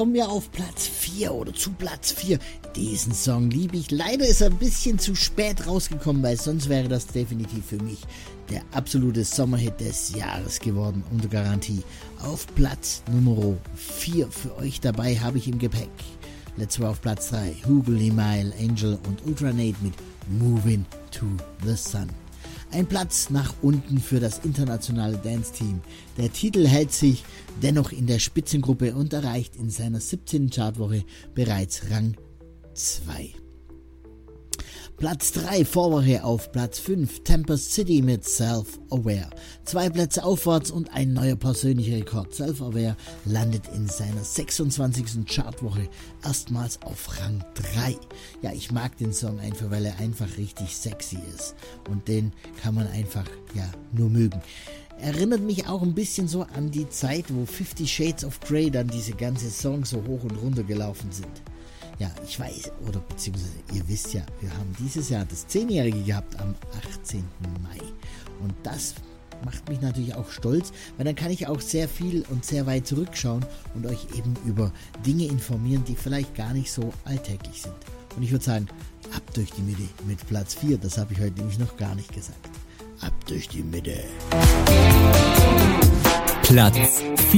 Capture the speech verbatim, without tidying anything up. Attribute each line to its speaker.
Speaker 1: kommen wir auf Platz vier oder zu Platz vier. Diesen Song liebe ich. Leider ist er ein bisschen zu spät rausgekommen, weil sonst wäre das definitiv für mich der absolute Sommerhit des Jahres geworden, unter Garantie. Auf Platz Nummer vier für euch dabei habe ich im Gepäck. Letztes Mal auf Platz drei Hugely Mile, Angel und Ultranate mit Moving to the Sun. Ein Platz nach unten für das internationale Dance-Team. Der Titel hält sich dennoch in der Spitzengruppe und erreicht in seiner siebzehnten Chartwoche bereits Rang zwei. Platz drei, Vorwoche auf Platz fünf, Tempest City mit Self-Aware. Zwei Plätze aufwärts und ein neuer persönlicher Rekord. Self-Aware landet in seiner sechsundzwanzigsten Chartwoche erstmals auf Rang drei. Ja, ich mag den Song einfach, weil er einfach richtig sexy ist. Und den kann man einfach, ja, nur mögen. Erinnert mich auch ein bisschen so an die Zeit, wo Fifty Shades of Grey dann diese ganze Songs so hoch und runter gelaufen sind. Ja, ich weiß, oder beziehungsweise ihr wisst ja, wir haben dieses Jahr das zehnjährige gehabt am achtzehnten Mai. Und das macht mich natürlich auch stolz, weil dann kann ich auch sehr viel und sehr weit zurückschauen und euch eben über Dinge informieren, die vielleicht gar nicht so alltäglich sind. Und ich würde sagen, ab durch die Mitte mit Platz vier, das habe ich heute nämlich noch gar nicht gesagt. Ab durch die Mitte.
Speaker 2: Platz